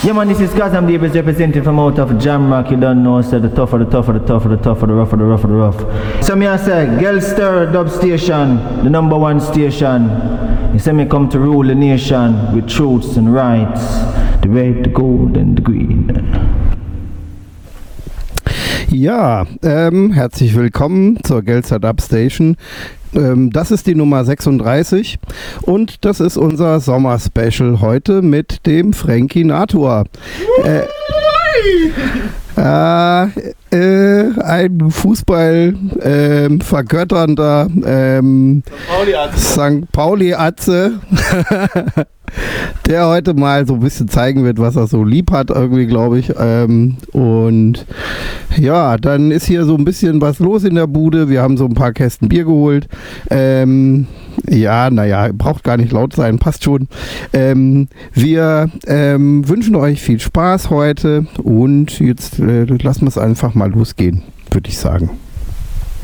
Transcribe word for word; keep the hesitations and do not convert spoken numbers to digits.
Yeah man, this is Kazam Davis representing from out of Jamrock. You don't know, so the tougher, the tougher, the tougher, the tougher, the rougher, the rougher, the rough. So me I say, Gelster Dub Station, the number one station. You say me come to rule the nation with truths and rights, the red, the gold and the green. Ja, ähm, herzlich willkommen zur Gelster Dub Station. Ähm, das ist die Nummer sechsunddreißig und das ist unser Sommer-Special heute mit dem Frankie Nator. Äh, äh, äh, ein Fußball äh, vergötternder ähm, Sankt Pauli-Atze, der heute mal so ein bisschen zeigen wird, was er so lieb hat, irgendwie, glaube ich. Ähm, und ja, dann ist hier so ein bisschen was los in der Bude. Wir haben so ein paar Kästen Bier geholt. Ähm, ja, naja, braucht gar nicht laut sein, passt schon. Ähm, wir ähm, wünschen euch viel Spaß heute und jetzt äh, lassen wir es einfach mal losgehen, würde ich sagen.